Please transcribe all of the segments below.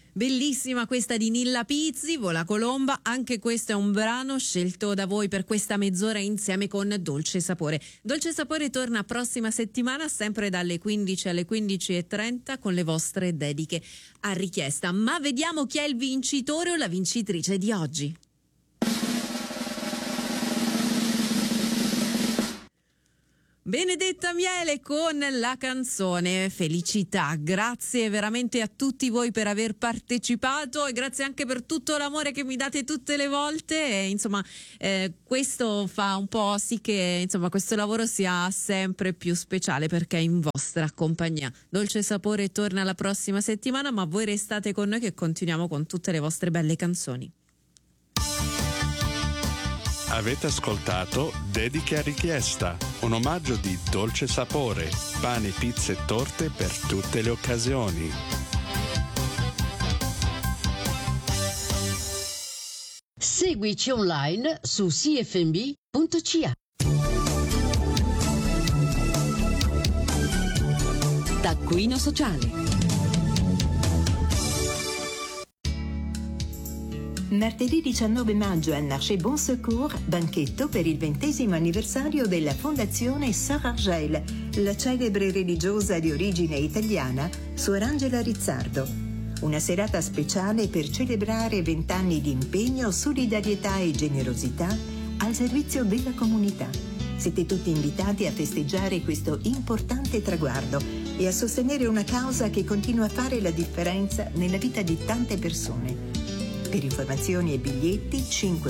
Bellissima questa di Nilla Pizzi, Vola Colomba, anche questo è un brano scelto da voi per questa mezz'ora insieme con Dolce Sapore. Dolce Sapore torna prossima settimana sempre dalle 15 alle 15:30 con le vostre dediche a richiesta. Ma vediamo chi è il vincitore o la vincitrice di oggi. Benedetta Miele con la canzone Felicità. Grazie veramente a tutti voi per aver partecipato e grazie anche per tutto l'amore che mi date tutte le volte e, insomma, questo fa un po' sì che questo lavoro sia sempre più speciale perché è in vostra compagnia. Dolce Sapore torna la prossima settimana, ma voi restate con noi che continuiamo con tutte le vostre belle canzoni. Avete ascoltato Dediche a richiesta, un omaggio di Dolce Sapore, pane, pizze e torte per tutte le occasioni. Seguici online su cfnb.ca. Taccuino sociale. Martedì 19 maggio al Marché Bon Secours, banchetto per il 20° anniversario della Fondazione Sœur Argel, la celebre religiosa di origine italiana, Suor Angela Rizzardo. Una serata speciale per celebrare 20 anni di impegno, solidarietà e generosità al servizio della comunità. Siete tutti invitati a festeggiare questo importante traguardo e a sostenere una causa che continua a fare la differenza nella vita di tante persone. Per informazioni e biglietti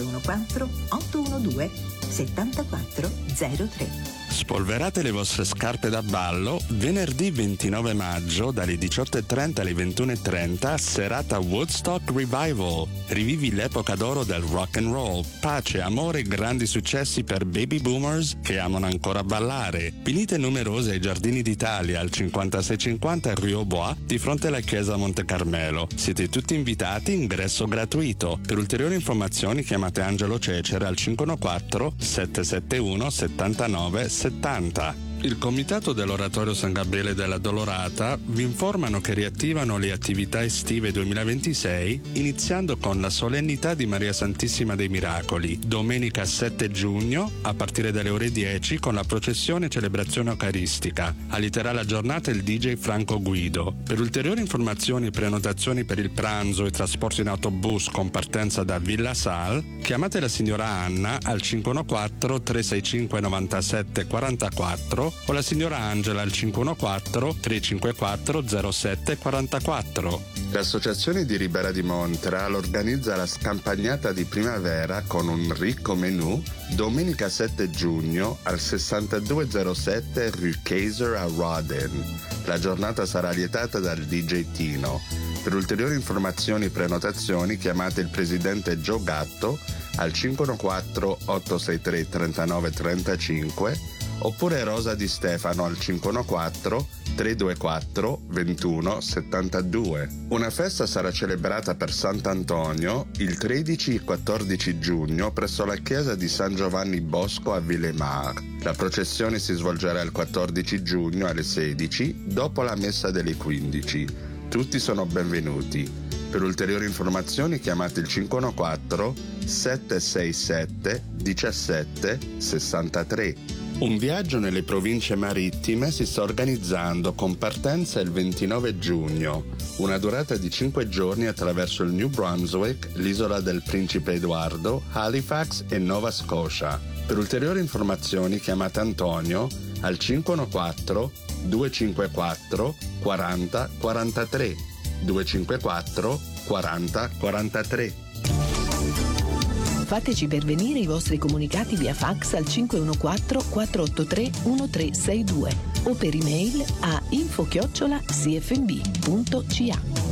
514-812-7403. Spolverate le vostre scarpe da ballo venerdì 29 maggio dalle 18:30 alle 21:30 serata Woodstock Revival. Rivivi l'epoca d'oro del rock and roll, pace, amore e grandi successi per baby boomers che amano ancora ballare. Venite numerose ai Giardini d'Italia al 5650 Rue aux Bois di fronte alla chiesa Monte Carmelo. Siete tutti invitati, ingresso gratuito. Per ulteriori informazioni chiamate Angelo Cecere al 514 771 79 70. Il Comitato dell'Oratorio San Gabriele della Dolorata vi informano che riattivano le attività estive 2026 iniziando con la solennità di Maria Santissima dei Miracoli, domenica 7 giugno a partire dalle ore 10 con la processione e celebrazione eucaristica. Alliterà la giornata il DJ Franco Guido. Per ulteriori informazioni e prenotazioni per il pranzo e trasporto in autobus con partenza da Villa Sal, chiamate la signora Anna al 514 365 97 44 o la signora Angela al 514 354 07 44. L'Associazione di Ribera di Montreal organizza la scampagnata di primavera con un ricco menù domenica 7 giugno al 6207 Rue Kaiser a Rawdon. La giornata sarà lietata dal DJ Tino. Per ulteriori informazioni e prenotazioni chiamate il presidente Joe Gatto al 514 863 3935 oppure Rosa Di Stefano al 514 324 21 72. Una festa sarà celebrata per Sant'Antonio il 13 e 14 giugno presso la chiesa di San Giovanni Bosco a Villemar. La processione si svolgerà il 14 giugno alle 16 dopo la messa delle 15. Tutti sono benvenuti. Per ulteriori informazioni chiamate il 514 767 17 63. Un viaggio nelle province marittime si sta organizzando con partenza il 29 giugno, una durata di 5 giorni attraverso il New Brunswick, l'isola del Principe Edoardo, Halifax e Nova Scotia. Per ulteriori informazioni chiamate Antonio al 514 254 40 43 254 40 43. Fateci pervenire i vostri comunicati via fax al 514-483-1362 o per email a info@cfnb.ca.